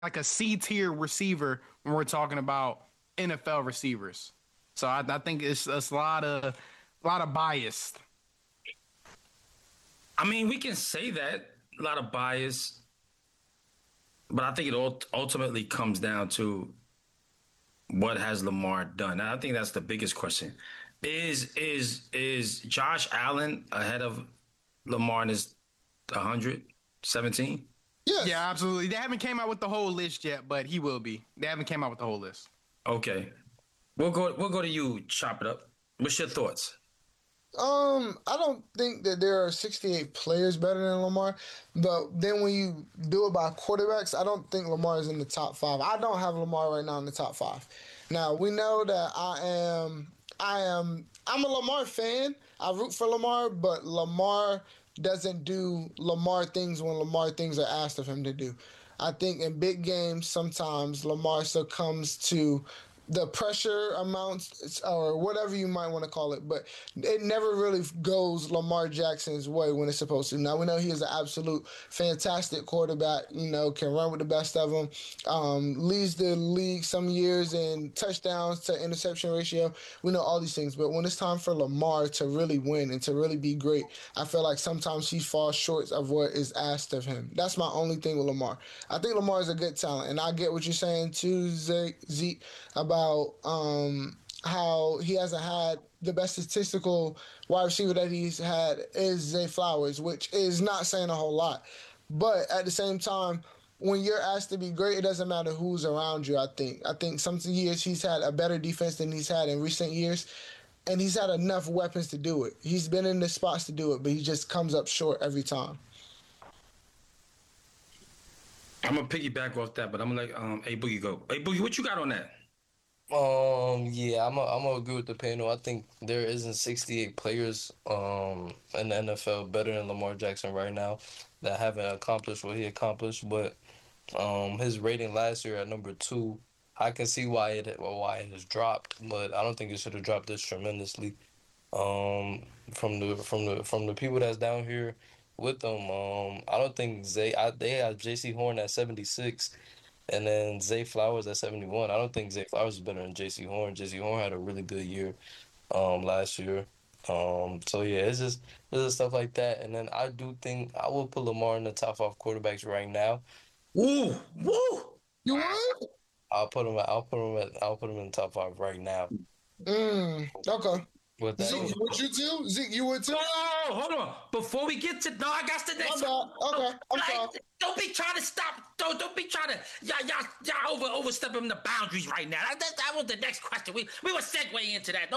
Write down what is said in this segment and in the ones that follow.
like a C tier receiver when we're talking about NFL receivers. So I think it's a lot of bias. I mean, we can say that a lot of bias, but I think it ultimately comes down to what has Lamar done. And I think that's the biggest question. Is Josh Allen ahead of Lamar in his 117? Yeah, Yes. absolutely. They haven't came out with the whole list yet, but he will be. They haven't came out with the whole list. Okay. We'll go to you, chop it up. What's your thoughts? I don't think that there are 68 players better than Lamar, but then when you do it by quarterbacks, I don't think Lamar is in the top five. I don't have Lamar right now in the top five. Now we know that I'm a Lamar fan. I root for Lamar, but Lamar doesn't do Lamar things when Lamar things are asked of him to do. I think in big games sometimes Lamar succumbs to the pressure amounts or whatever you might want to call it, but it never really goes Lamar Jackson's way when it's supposed to. Now we know he is an absolute fantastic quarterback. Can run with the best of them. Leads the league some years in touchdowns to interception ratio. We know all these things, but when it's time for Lamar to really win and to really be great, I feel like sometimes he falls short of what is asked of him. That's my only thing with Lamar. I think Lamar is a good talent, and I get what you're saying too, Zeke, about how he hasn't had the best statistical wide receiver that he's had is Zay Flowers, which is not saying a whole lot. But at the same time, when you're asked to be great, it doesn't matter who's around you. I think some years he's had a better defense than he's had in recent years, and he's had enough weapons to do it. He's been in the spots to do it, but he just comes up short every time. I'm gonna piggyback off that, but I'm gonna let A Boogie go. A Boogie, what you got on that? Yeah, I'm gonna agree with the panel. I think there isn't 68 players in the NFL better than Lamar Jackson right now that haven't accomplished what he accomplished. But his rating last year at number two, I can see why it has dropped, but I don't think it should have dropped this tremendously. From the people that's down here with them, I don't think they have J.C. Horn at 76. And then Zay Flowers at 71. I don't think Zay Flowers is better than JC Horn. JC Horn had a really good year last year. So yeah, it's just stuff like that. And then I do think I will put Lamar in the top five quarterbacks right now. Woo, woo. You would? I'll put him in the top five right now. Okay. With that, Zeke, So, you would you too? Zeke, you would too? no, hold on. Before we get to no, I got the My next. bad. Okay, I'm Like, sorry. don't be trying to stop. Don't be trying to. Y'all overstepping the boundaries right now. That was the next question. We were segueing into that.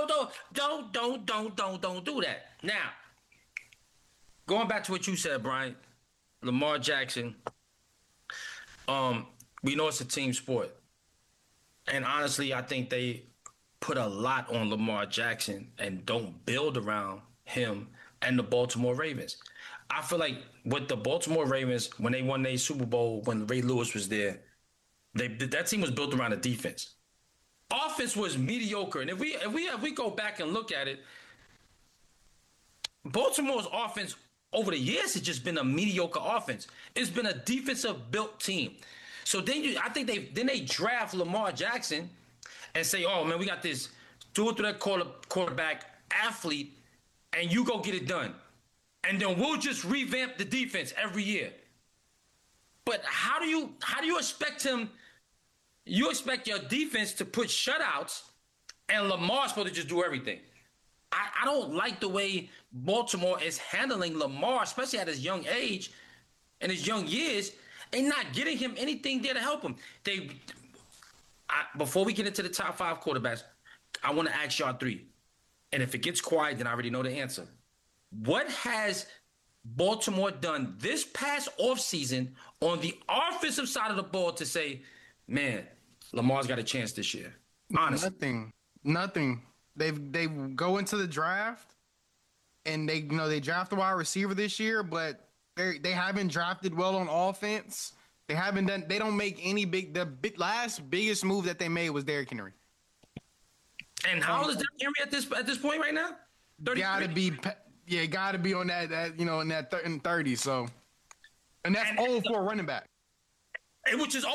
Don't do that. Now, going back to what you said, Brian, Lamar Jackson. Um, we know it's a team sport, and honestly, I think they put a lot on Lamar Jackson and don't build around him and the Baltimore Ravens. I feel like with the Baltimore Ravens, when they won their Super Bowl, when Ray Lewis was there, that team was built around the defense. Offense was mediocre, and if we go back and look at it, Baltimore's offense over the years has just been a mediocre offense. It's been a defensive built team. So I think they draft Lamar Jackson and say, oh man, we got this dual threat quarterback athlete, and you go get it done, and then we'll just revamp the defense every year. But how do you expect him? You expect your defense to put shutouts, and Lamar's supposed to just do everything. I don't like the way Baltimore is handling Lamar, especially at his young age and his young years, and not getting him anything there to help him. Before we get into the top five quarterbacks, I want to ask y'all three. And if it gets quiet, then I already know the answer. What has Baltimore done this past offseason on the offensive side of the ball to say, man, Lamar's got a chance this year? Honestly. Nothing. They go into the draft and they draft the wide receiver this year, but they haven't drafted well on offense. They haven't done. They don't make any big. Last biggest move that they made was Derrick Henry. And how old is Derrick Henry at this point right now? 33? Gotta be on that in 30. So, and that's old for a running back. Which is